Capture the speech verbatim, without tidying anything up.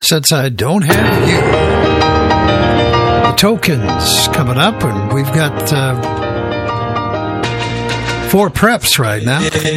Since I Don't Have You. The Tokens coming up, and we've got uh, four preps right now.